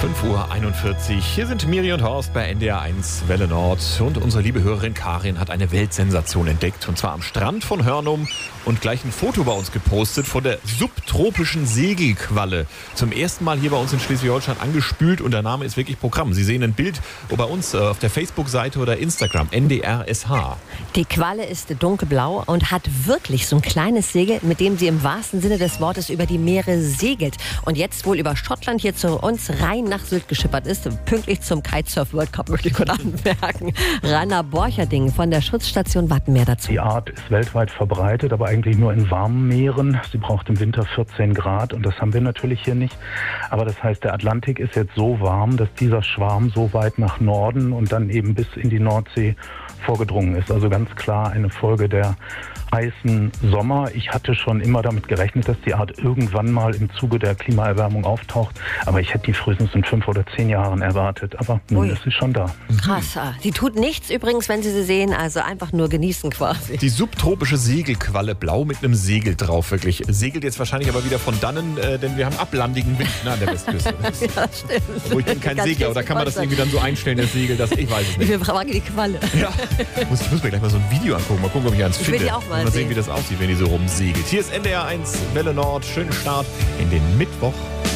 5:41 Uhr. Hier sind Miri und Horst bei NDR1 Welle Nord. Und unsere liebe Hörerin Karin hat eine Weltsensation entdeckt. Und zwar am Strand von Hörnum und gleich ein Foto bei uns gepostet von der subtropischen Segelqualle. Zum ersten Mal hier bei uns in Schleswig-Holstein angespült und der Name ist wirklich Programm. Sie sehen ein Bild bei uns auf der Facebook-Seite oder Instagram, NDRSH. Die Qualle ist dunkelblau und hat wirklich so ein kleines Segel, mit dem sie im wahrsten Sinne des Wortes über die Meere segelt. Und jetzt wohl über Schottland hier zu uns rein nach Sylt geschippert ist. Pünktlich zum Kitesurf World Cup, möchte ich kurz anmerken. Rainer Borcherding von der Schutzstation Wattenmeer dazu. Die Art ist weltweit verbreitet, aber eigentlich nur in warmen Meeren. Sie braucht im Winter 14 Grad und das haben wir natürlich hier nicht. Aber das heißt, der Atlantik ist jetzt so warm, dass dieser Schwarm so weit nach Norden und dann eben bis in die Nordsee vorgedrungen ist. Also ganz klar eine Folge der heißen Sommer. Ich hatte schon immer damit gerechnet, dass die Art irgendwann mal im Zuge der Klimaerwärmung auftaucht. Aber ich hätte die frühestens in 5 oder 10 Jahren erwartet. Aber nun ist sie schon da. Krass. Sie tut nichts übrigens, wenn Sie sie sehen. Also einfach nur genießen quasi. Die subtropische Segelqualle, blau mit einem Segel drauf, wirklich. Segelt jetzt wahrscheinlich aber wieder von dannen, denn wir haben ablandigen Wind an der Westküste. Ja, stimmt. Wo ich bin kein Segler. Oder kann man das irgendwie dann so einstellen, das Segel? Ich weiß es nicht. Wir fragen die Qualle. Ja. Ich muss mir gleich mal so ein Video angucken. Mal gucken, ob ich eins finde. Will die auch mal sehen, wie das aussieht, wenn die so rumsegelt. Hier ist NDR1 Welle Nord. Schönen Start in den Mittwoch.